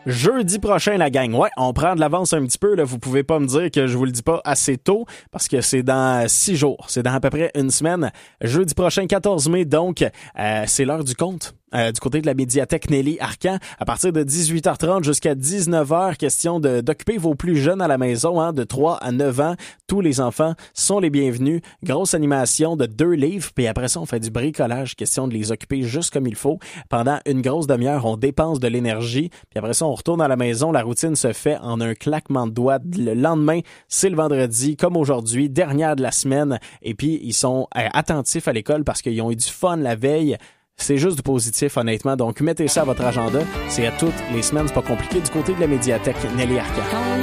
Jeudi prochain, la gang. Ouais, on prend de l'avance un petit peu. Là. Vous pouvez pas me dire que je vous le dis pas assez tôt parce que c'est dans 6 jours. C'est dans à peu près une semaine. Jeudi prochain, 14 mai, donc, c'est l'heure du compte. Du côté de la médiathèque Nelly Arcan, à partir de 18h30 jusqu'à 19h, question d'occuper vos plus jeunes à la maison, hein, de 3 à 9 ans. Tous les enfants sont les bienvenus. Grosse animation de 2 livres, puis après ça, on fait du bricolage, question de les occuper juste comme il faut. Pendant une grosse demi-heure, on dépense de l'énergie, puis après ça, on retourne à la maison. La routine se fait en un claquement de doigts. Le lendemain, c'est le vendredi, comme aujourd'hui, dernière de la semaine, et puis ils sont attentifs à l'école parce qu'ils ont eu du fun la veille. C'est juste du positif, honnêtement. Donc, mettez ça à votre agenda. C'est à toutes les semaines. C'est pas compliqué. Du côté de la médiathèque Nelly Arcan.